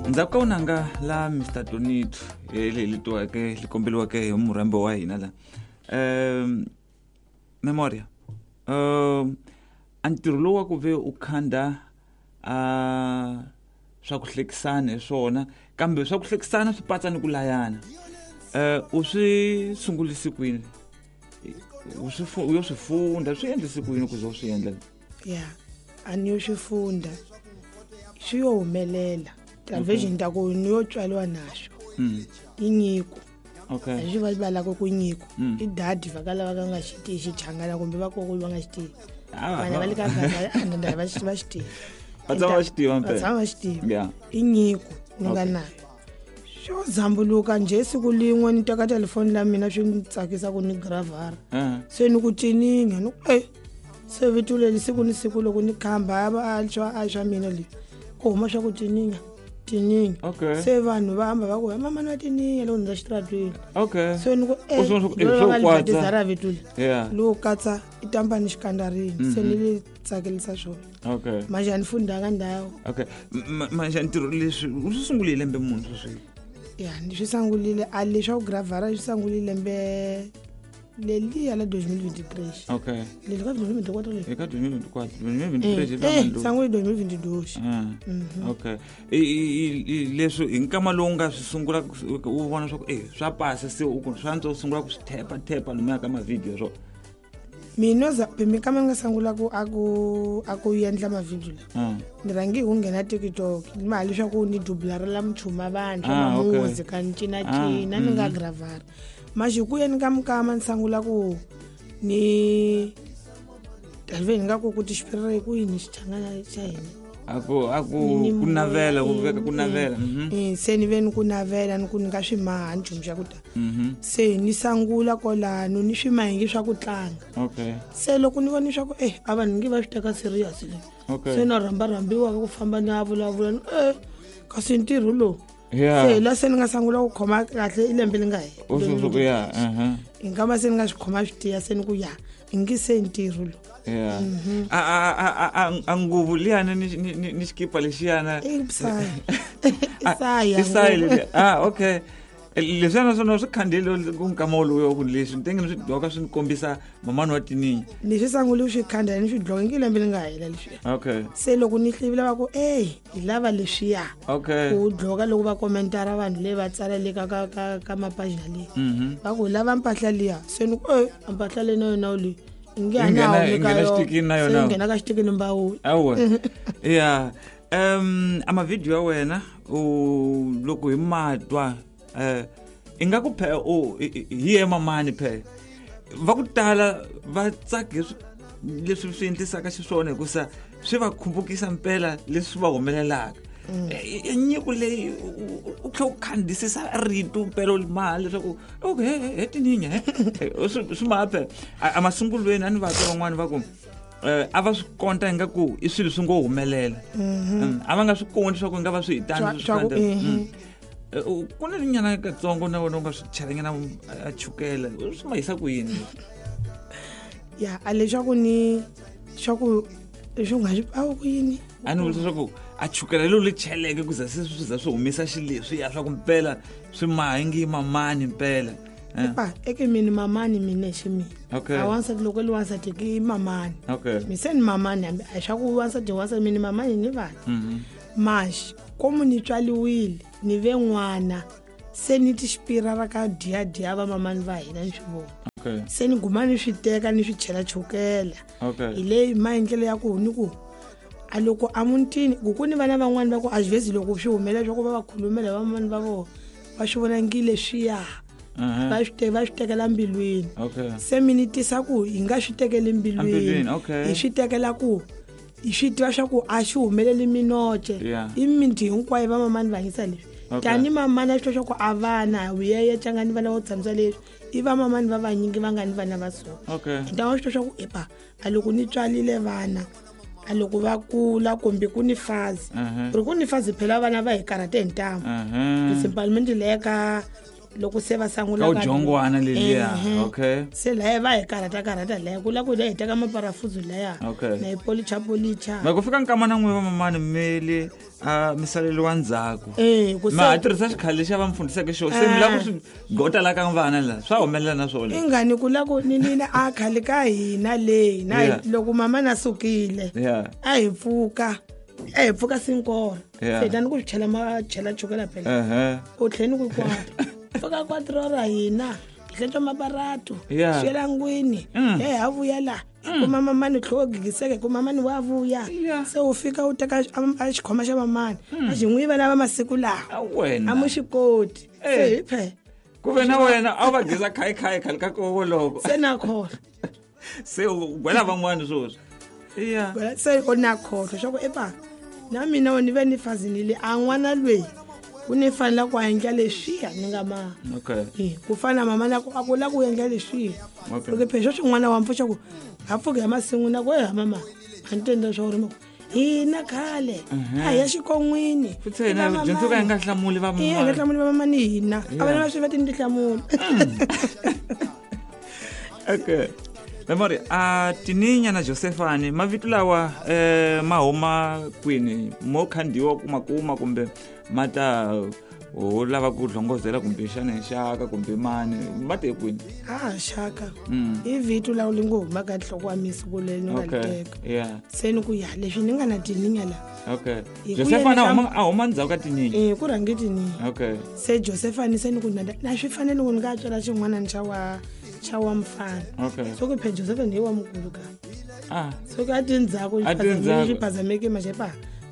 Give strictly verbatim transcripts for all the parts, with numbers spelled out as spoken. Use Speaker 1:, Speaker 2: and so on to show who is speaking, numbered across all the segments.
Speaker 1: Ndzaka unanga la Mister Donito le litwa ke likombeliwa ke umurambo wa hina la. Um memoria. Um antirho lowu wa ku ve u khanda a swa ku hlekisana swona kambe swa ku hlekisana swi patsani ku layana. Eh u swi sungulisi kwini? U swi u swi funda swi endlisi kwini ku zo swi endla?
Speaker 2: Yeah. Ani yo swi funda. Swi yo humelela. Television ta ku ni yo tswaliwa nasho.
Speaker 1: Mm.
Speaker 2: Inyiko.
Speaker 1: Okay.
Speaker 2: Aji va bala ko kunyiko. I dadi vakala va nga xiti xichangana kumbe va kokulu va nga xiti.
Speaker 1: Ah.
Speaker 2: Vana va le ka gaza andanda va xiti va xiti.
Speaker 1: Batsama xiti mpe.
Speaker 2: Batsama xiti.
Speaker 1: Yeah.
Speaker 2: Inyiko nga nayo. Sho zambuluka nje siku lin'we ni teka telefoni la mina swi ntsakisa ku ni gravara.
Speaker 1: Eh.
Speaker 2: Se ni ku tininga no eh se vituleli siku ni siku loko ni khamba va alchwa alchwa mina le. Ko huma swa ku tininga. Tininga.
Speaker 1: Okay.
Speaker 2: Se vanhu va hamba va ku mama na tininga lo ndza xitratweni.
Speaker 1: Okay.
Speaker 2: Se ni ku eh
Speaker 1: so kwatsa.
Speaker 2: Zara vitule.
Speaker 1: Yeah.
Speaker 2: Lo katsa itamba ni xikandarini. Se ni le tsakelisa swona.
Speaker 1: Okay.
Speaker 2: Manje ni funda ka ndawo.
Speaker 1: Okay. Manje ntirho leswi u swi sungulile lembe munhu swi.
Speaker 2: Yeah, ni swi sangulile a leswa ku gravara swi sangulile lembe leli ya la twenty twenty-three.
Speaker 1: Okay.
Speaker 2: Leli ka twenty twenty-four le.
Speaker 1: Eka twenty twenty-four, twenty twenty-three
Speaker 2: Eh, eh sangule twenty twenty-two.
Speaker 1: Ah. Okay. I leswi hi nkama lowu nga swi sungula u vona swa ku eh swa pasa se u swa ntso sungula ku stepa tepa lomu ka ma video ro.
Speaker 2: Mina za mi kama nga sangula ku aku aku yendla ma video la.
Speaker 1: Ah.
Speaker 2: Ni rangi u nghena TikTok mali swa ku ni dublara la mchuma vanhu
Speaker 1: Ah,
Speaker 2: ma
Speaker 1: okay.
Speaker 2: muzika ni cina cina ni nga gravara. Manje ku yeni ka mukama ni sangula ku ni talve nga ku kuti xipirire ku yini xichangana xa hina.
Speaker 1: Aku aku kunavela ku veka kunavela. Mhm.
Speaker 2: Eh se ni veni kunavela ni ku ni nga swi maha nchumu xa ku ta.
Speaker 1: Mhm.
Speaker 2: Se ni sangula kolano ni swi mahingi swa ku tlanga.
Speaker 1: Okay.
Speaker 2: Se loko ni vona swa ku eh a vanhu ngi va swi teka serious le.
Speaker 1: Okay.
Speaker 2: Se na rhamba rhambiwa ku famba ni avulavula eh kasi ntirho lo.
Speaker 1: Yeah.
Speaker 2: Se la se ni nga sangula ku khoma kahle ilembe li nga he.
Speaker 1: U swi ku ya. Mhm.
Speaker 2: Ingama se ni nga swi khoma swi tiya se ni ku ya ngi se ntirho lo.
Speaker 1: Yeah. A a a anguvu liyana ni ni ni skipa lexiyana.
Speaker 2: Isaya. Isaya.
Speaker 1: Isaya. Ah, okay. Lesana sona swi khandile ku nkama loyo ku leswi ntenge swi doka swi kombisa mamani wa tiningi.
Speaker 2: Ni swi sangule swi khanda ni swi dloka ngi lembe li nga hela leswi.
Speaker 1: Okay.
Speaker 2: Se loko ni hlivile va ku eh hi lava leswiya.
Speaker 1: Okay.
Speaker 2: Ku dloka loko va commentara vanhu le va tsala le ka ka ka ka mapagina le.
Speaker 1: Mhm.
Speaker 2: Va ku lava mpahla liya se ni ku eh mpahla le na yona le.
Speaker 1: Ingena ingena stickini na yona.
Speaker 2: Ingena ka stickini mbawo.
Speaker 1: Awu. Yeah. Um ama video wena u loko hi matwa eh ingaku phe o hi emamani phe va ku tala va tsake leswi swi endlisaka xiswona hikusa swi va khumbukisa mpela leswi va humelelaka. Nyiko leyi u tlhe u khandisisa rito pero mali leswaku okay he tininya he swi maphe a masungulweni a ni va ka van'wani va ku eh ava swi konta ingaku i swilo swi ngo humelela. A va nga swi koni leswaku nga va swi hitani swi ku na linyana ka tsongo na wena u nga swi chelengela a chukela swi ma hisa ku yini?
Speaker 2: Ya a leswaku ni swa ku leswi nga swi awu ku yini?
Speaker 1: A ni vula leswaku a chukela lo le cheleke ku za se swi za swi humisa xileswi ya swa ku mpela swi mahingi mamani mpela.
Speaker 2: Pa eke mini mamani mine ximi.
Speaker 1: Okay.
Speaker 2: A wansa loko li wansa teki mamani.
Speaker 1: Okay.
Speaker 2: Mi se ni mamani a swa ku wansa de wansa mini mamani ni vana.
Speaker 1: Mhm.
Speaker 2: Mash komu ni tswaliwile ni ve n'wana se ni ti xipirara ka dia dia va mamani va hina ni swi vona.
Speaker 1: Okay.
Speaker 2: Se ni guma ni swi teka ni swi chela chukela.
Speaker 1: Okay.
Speaker 2: Ile maendlelo ya ku ni ku a loko a mutini ku kuni vana van'wana va ku a zvezi loko swi humelela swa ku va va khulumela va mamani va vona va swi vona ngi leswiya.
Speaker 1: Mhm.
Speaker 2: Va swi va swi tekela mbilwini.
Speaker 1: Okay.
Speaker 2: Se minitisa ku hi nga swi tekeli mbilwini.
Speaker 1: Mbilwini, okay.
Speaker 2: Hi swi tekela ku hi swi tiva swa ku a xi humeleli minoche.
Speaker 1: Yeah.
Speaker 2: I minti hinkwayo va mamani va hisa leswi.
Speaker 1: Okay.
Speaker 2: Tani mamani a swi swa ku a vana uyeye tshangani vana vo tshamisa leswi i va mamani va vanyingi va nga ni vana va so.
Speaker 1: Okay.
Speaker 2: Ndawo swi swa ku epa a loko ni tswalile vana a loko va kula kumbe ku ni fazi.
Speaker 1: Mhm.
Speaker 2: Ku ri ku ni fazi phela vana va hi karate hi ntama.
Speaker 1: Mhm.
Speaker 2: Simplement le ka loko se va sangula
Speaker 1: ka jongwana leliya okay
Speaker 2: se la va hi karata karata la ku la ku le teka maparafuzo la ya
Speaker 1: okay
Speaker 2: na ipolicha policha
Speaker 1: ma ku fika nkama na n'we va mamani mmele a misalelo wa ndzhaku
Speaker 2: eh ku
Speaker 1: ma tirhisa xikhale xa va mfundhiseke xo se mi la ku swi gota la ka vana la swa humelela na swona
Speaker 2: ingani ku la ku ni ni a khale ka hina le na loko mama na sukile
Speaker 1: yeah
Speaker 2: a hi pfuka a hi pfuka sinkora se tani ku chela ma chela chukela phela
Speaker 1: eh
Speaker 2: o tlheni ku kwata pfuka kwatro ra hina hletlo maparato shela ngwini eh havuya la ku mama mani tlhogigiseke ku mama ni wa vuya se u fika u teka a xikhoma xa mamani a xin'wiva lava masiku lawa
Speaker 1: wena
Speaker 2: a mu xikoti se phe
Speaker 1: ku ve na wena a va giza khai khai khali ka kovo loko
Speaker 2: se na khona
Speaker 1: se u gwela van'wani swoswo iya
Speaker 2: se o na khotlo xa ku epa na mina o ni ve ni fazinile a n'wana lweyi ku ni fanela ku endla leswiya ni nga ma
Speaker 1: okay
Speaker 2: ku fana mama na ku a ku la ku endla leswiya
Speaker 1: okay
Speaker 2: loko phexo xin'wana wa mpfuxa ku a pfuka ya masunguna ku ya mama a ni tendla swa ku hina khale a ya xikon'wini
Speaker 1: futhi na dyondzo ka nga hlamuli va mama
Speaker 2: iya nga hlamuli va mama ni hina a vana va swi vati ni hlamuli
Speaker 1: okay Memori a Tininya na Josephani mavito lawa eh ma huma kwini mo khandiwa kuma kuma kumbe mata o lava ku hlongozela kumbe xana xaka kumbe mani mate kwini
Speaker 2: ah shaka i vito lawa lingo huma ka nhloko wa misi ku le ni nga teka
Speaker 1: yeah
Speaker 2: se ni ku ya leswi ni nga na Tininya la
Speaker 1: okay Josephani huma a huma ndzhaku ka Tininya
Speaker 2: eh ku rangi Tininya
Speaker 1: okay
Speaker 2: se Josephani se ni ku na na swi fanele ku nga tswela xin'wana ni xa wa xa wa mfana
Speaker 1: okay
Speaker 2: so ku phe Josephani hi wa mukulu ka
Speaker 1: ah
Speaker 2: so ka tindzhaku xi phazameke maxepa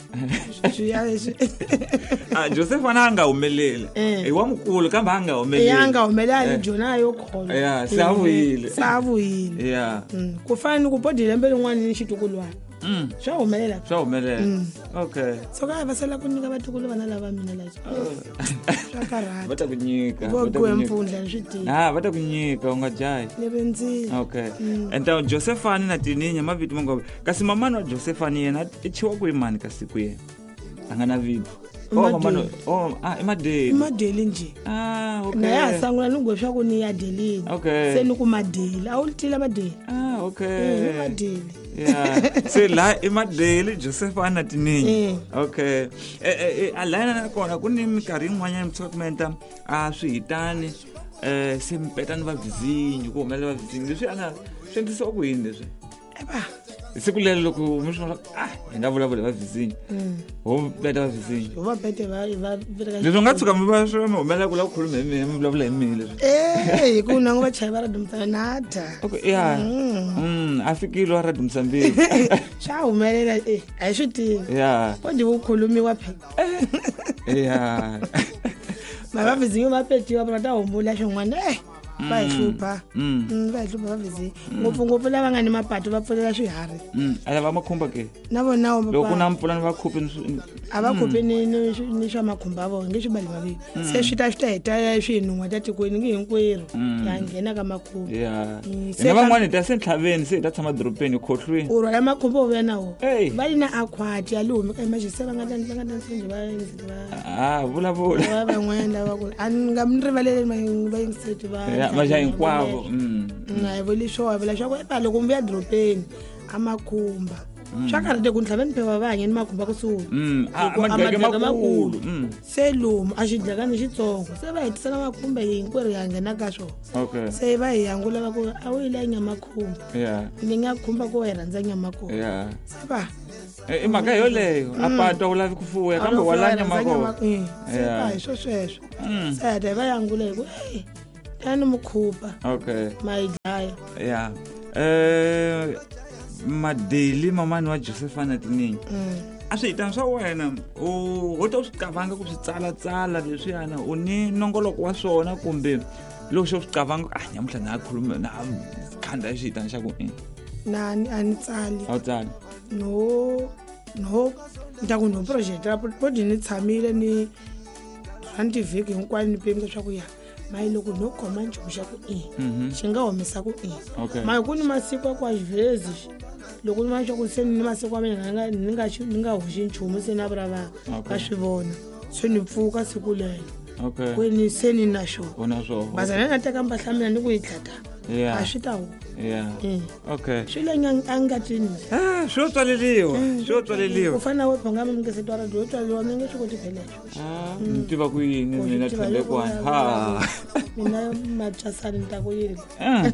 Speaker 1: ah Josephani anga humelele i wa mukulu kambe anga humelele
Speaker 2: ya anga humelele jona yo khona
Speaker 1: yeah savuyile
Speaker 2: savuyile
Speaker 1: yeah
Speaker 2: ku fana ku bodile lembe lin'wana ni xitukulwana mm swa humelela
Speaker 1: swa humelela okay
Speaker 2: so ka va sala ku nyika vatukulu vana lava mina la swa karata
Speaker 1: va ta ku nyika
Speaker 2: va ku empfundla switini
Speaker 1: ah va ta ku nyika u nga jayi
Speaker 2: lebenzi
Speaker 1: okay and now Josephani na Tininya mavito mango kasi mamani wa Josephani yena i chiwa ku imani kasi ku yena anga na vito oh mamani oh ah imadeli
Speaker 2: imadeli nje
Speaker 1: ah okay
Speaker 2: na ya sangula ningo swa ku ni ya delini
Speaker 1: okay
Speaker 2: se ni ku madeli a u tila madeli
Speaker 1: ah okay
Speaker 2: imadeli
Speaker 1: yeah se la imadeli Josephani na Tininya okay eh eh alana na kona ku ni mikarhi yin'wanyana mitshokumenta a swihitani eh simpetani va vizinyi ku humelela va vizinyi leswi ana swi endlisa ku yini leswi
Speaker 2: eba
Speaker 1: siku lelo loko mi swi ah hi nga vulavula va vizinyi ho beta va vizinyi
Speaker 2: va bete va va
Speaker 1: leswi nga tshuka mi va swi mi humelela ku la ku khuluma hi mi mi vulavula hi mi leswi
Speaker 2: eh ku nangu va chayi va radumisa nada
Speaker 1: okay yeah mm a fikile wa radumisa mbili
Speaker 2: sha humelela eh a hi swi tivi
Speaker 1: yeah
Speaker 2: ko ndi vukhulumiwa phe
Speaker 1: yeah
Speaker 2: ma va vizinyi va petiwa va ta humula xin'wana eh va hi hlupha va hi hlupha va vizinyi ngopfungopfu lava nga ni mapatu va pfulela swiharhi
Speaker 1: a va makhumba ke
Speaker 2: na vona
Speaker 1: loko na mpfula ni va khuphi
Speaker 2: a va khuphi ni ni swa makhumba vona nge swi bali vavi se swi ta swi ta heta swin'we ta tikweni nge hinkwerhu ya nghena ka makhumba
Speaker 1: yeah na van'wani ta se ntlhaveni se ta tshama dorobeni khohlweni
Speaker 2: u rhwala makhumba u vuya na wo va yi na akhwati ya lumi ka imaji se va nga ta va nga ta nsingi va
Speaker 1: ah vulavula
Speaker 2: va van'wana lava ku a nga mi rivaleli va yingiseti va
Speaker 1: maja hinkwavo
Speaker 2: na hi vuli swo vula swa ku epa loko mi vuya dorobeni a makhumba swa karate ku ntlhaveni phe va va hanye ni makhumba kusuhi
Speaker 1: amadleke makulu
Speaker 2: se lomu a xidlekani xitsongo se va hetisela makhumba hinkwerhu ya nghena ka swona se va hi yangula va ku a wu yile nyamakhumba ni nga khumba ku hi rhandza nyamakhumba se va
Speaker 1: i mhaka yoleyo a patwa u lavi ku fuya kambe wa la nyamakona
Speaker 2: se va hi swo sweswo se heta hi va yangula hi ku hey tani mukhupa
Speaker 1: okay
Speaker 2: my guy
Speaker 1: yeah eh madeli mamani wa Josephani na Tininya a swi hitana swa wena u ho to swi qavanga ku swi tsala tsala leswi yana u ni nongoloko wa swona kumbe loko swi qavanga ah nyamuhla na khuluma na khanda swi hitana xa ku
Speaker 2: na ani tsali
Speaker 1: a tsali
Speaker 2: no no ndaku no project ra bodi ni tshamile ni twenty vhiki hinkwani ni pembe swa ku ya mai loko no khoma nchumu xa ku i xi nga humesa ku i mai ku ni masiku kwa xivezi loko ni ma xa ku se ni masiku wa mina nga ni nga ni nga hoxi nchumu se na vura va va swi vona se ni pfuka siku lelo
Speaker 1: Okay.
Speaker 2: kweni seni na sho
Speaker 1: Una swo.
Speaker 2: bazana na teka mpahla mina ni ku yi tlata
Speaker 1: Yeah.
Speaker 2: a swi ta wu
Speaker 1: Yeah.
Speaker 2: Eh.
Speaker 1: Okay.
Speaker 2: swi le nyang angatini
Speaker 1: Ah, swo tswaleliwa. Swo tswaleliwa.
Speaker 2: u fana wo phanga mi nge se twara do twaliwa mi nge swi koti phelecho
Speaker 1: Ah, ntiva ku yini
Speaker 2: Ku
Speaker 1: mina
Speaker 2: swi tiva
Speaker 1: thembe
Speaker 2: loko
Speaker 1: kwani.
Speaker 2: va-
Speaker 1: Ha.
Speaker 2: mina machasani ni ta ku yini
Speaker 1: Ah.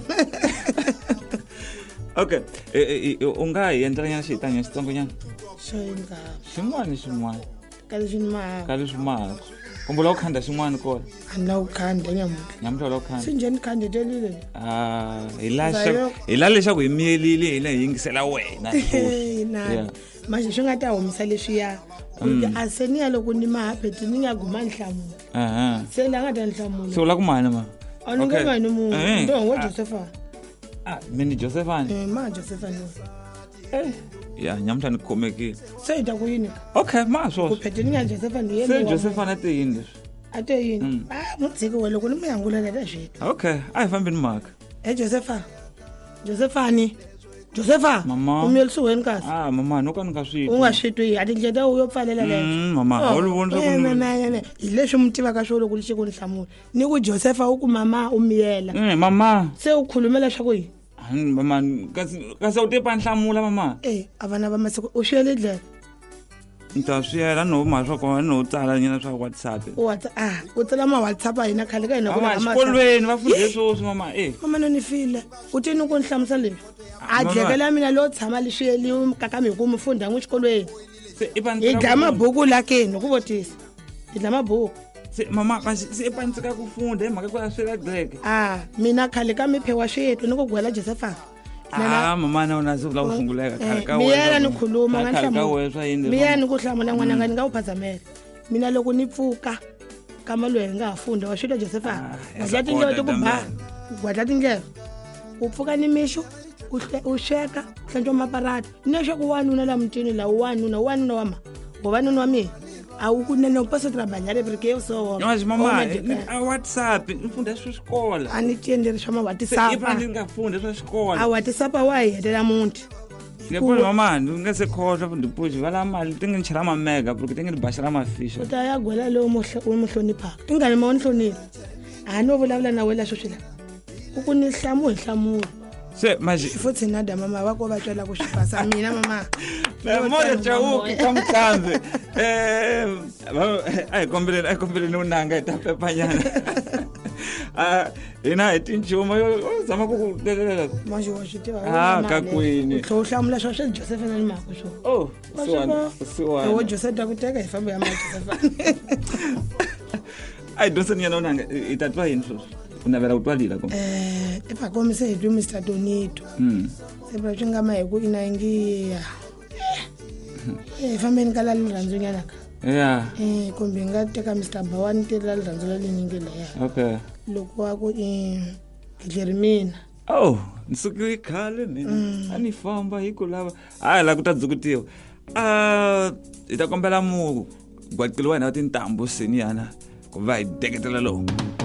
Speaker 1: Okay. Eh eh u nga hi endla nyana xitanya xitsongo nyana.
Speaker 2: swo endla
Speaker 1: Xin'wana xin'wana.
Speaker 2: ka leswi ni ma
Speaker 1: Ka leswi maka. Kumbe la ku khanda xin'wana kona.
Speaker 2: a ni la ku khanda nyamutlha
Speaker 1: Nyamuhla la ku khanda.
Speaker 2: swi njhani khande telile
Speaker 1: Ah, hi la
Speaker 2: Ndza
Speaker 1: xa
Speaker 2: yo-
Speaker 1: hi la leswaku hi miyelile hi la hi yingisela wena.
Speaker 2: na
Speaker 1: Yeah.
Speaker 2: manje swi nga ta humisa leswiya a se ni ya loko ni mahapeti ni nga guma nhlamulo
Speaker 1: Aha.
Speaker 2: se la nga ta nhlamulo
Speaker 1: So la ku mani ma?
Speaker 2: a ni nga mani munhu
Speaker 1: Eh.
Speaker 2: ndo ngo Josepha
Speaker 1: Ah, mini Josephine.
Speaker 2: eh ma Josepha no
Speaker 1: Eh. Ya, nyamuhla ni khomekile.
Speaker 2: se hi ta ku yini
Speaker 1: Okay, ma
Speaker 2: ku
Speaker 1: swo.
Speaker 2: phete ni nga Josepha ni
Speaker 1: Se
Speaker 2: yeni
Speaker 1: Josephine ate yini leswi?
Speaker 2: a te yini ah mudziki we loko ni mi yangulela ta shit
Speaker 1: Okay, a hi fambeni maka.
Speaker 2: eh Josepha Josephani Josepha
Speaker 1: Mama.
Speaker 2: umyelisuweni kasi
Speaker 1: Ah, mama no ka ni nga swi.
Speaker 2: u nga swi twi a tindlela ta yo pfalela le
Speaker 1: Mm, mama, a wu voni swa ku ni-
Speaker 2: hi leswi mi tivaka swo loko lexi ku ni hlamula ni ku Josepha u ku mama u miyela
Speaker 1: Mm, mama.
Speaker 2: se u khulumela swa ku yini
Speaker 1: Ah, mama, kasi kasi u te pa nhlamula mama.
Speaker 2: eh a vana va masiku u xiyele ndlela
Speaker 1: Ni ta swi yela no ma swa kona no tsala nyana swa WhatsApp.
Speaker 2: u whatsa ah u tsala ma WhatsApp a hina khale ka hina ku
Speaker 1: Mama,
Speaker 2: na ma
Speaker 1: xikolweni va fundze swoswi mama. Eh.
Speaker 2: mama no ni file u tini ku ni hlamusa leswi a
Speaker 1: Mama.
Speaker 2: dlekela mina lo tshama lexiyeliwe kaka mi ku mi funda n'wi xikolweni
Speaker 1: Se i pa
Speaker 2: hi dlaya mabhuku la keni ku votisa hi dlaya mabhuku
Speaker 1: Se mama kasi se i pa ntsika ku funda hi mhaka ku ya swela grek.
Speaker 2: ah mina khale ka mi phewa swethu ni ku gwela Josepha
Speaker 1: Ah, mama na una zula ku sunguleka khale ka
Speaker 2: miyela ni khuluma nga
Speaker 1: Khale ka
Speaker 2: nhlamulo
Speaker 1: wena swa yini.
Speaker 2: miya ni ku hlamula n'wana nga ni nga wu phazamela mina loko ni pfuka kama loyi hi nga ha funda wa swilo Josepha
Speaker 1: Ah,
Speaker 2: gwadla
Speaker 1: ya
Speaker 2: tindlela to ku
Speaker 1: support
Speaker 2: ba
Speaker 1: them.
Speaker 2: gwadla tindlela u pfuka ni mixo u hle- u sweka hlantswa maparata ni na swaku wanuna la mutini la wanuna wanuna wa ma wo vanuna wa mina a wu ku nene u posso trabalhar porque eu sou
Speaker 1: Mas mama,
Speaker 2: homem de
Speaker 1: ni-
Speaker 2: casa.
Speaker 1: a WhatsApp, ni funda swa xikola.
Speaker 2: a ni tiendleri swa
Speaker 1: Se i pa
Speaker 2: mawatisapa
Speaker 1: ni nga funda swa
Speaker 2: a
Speaker 1: xikola.
Speaker 2: watisapa wa hi helela muti
Speaker 1: Ngeponi mama, ni nga se khohlwa fundi pushi vala mali ti nga ni chela ma mega porque ti nga ni bashela ma fish.
Speaker 2: u ta ya gwela lowu u mu hloniphaka i ngani ma u ni hlonile a no vulavula na wela swo swi la u ku ni hlamu hi hlamula
Speaker 1: Se maji.
Speaker 2: futhi nada mama va ko va twela ku swi basa mina mama
Speaker 1: Moya chauki kama kambe. Eh, ai kombeleni, ai kombeleni unanga itapepanyana. Ah, ina itinchuma yo zama ku delela.
Speaker 2: manje wa swi tiva
Speaker 1: Ah, ka kwini.
Speaker 2: u tlhe u hlamula swa swa Joseph na ni mako swo
Speaker 1: Oh,
Speaker 2: Wa swi
Speaker 1: siwana,
Speaker 2: vona?
Speaker 1: siwana.
Speaker 2: ewo Joseph ta ku teka hi famba ya ma Joseph
Speaker 1: Ai dosani yana unanga itatwa yini sweswi? Unavela utwalila kom.
Speaker 2: eh e pa komise hi twi Mister Donito
Speaker 1: Mm.
Speaker 2: se pra swi nga ma hi ku ina ingiya eh fambeni ka la rirhandzu nyana ka
Speaker 1: Yeah.
Speaker 2: eh kumbe nga teka Mister Bawani tirela rirhandzu la lenyingi laya
Speaker 1: Okay.
Speaker 2: loko wa ku eh gidleri mina
Speaker 1: Oh, nsuku khale mina. Ani famba hi ku lava. Hayi la ku ta dzukutiwa. Ah, ita kombela mu gwaqiliwa na tintambu seni yana. Ku va hi deketela lowu.